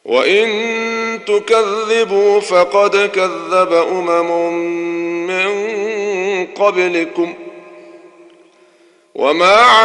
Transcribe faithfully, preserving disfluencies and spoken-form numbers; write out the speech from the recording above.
وإن تكذبوا فقد كذب أمم من قبلكم وما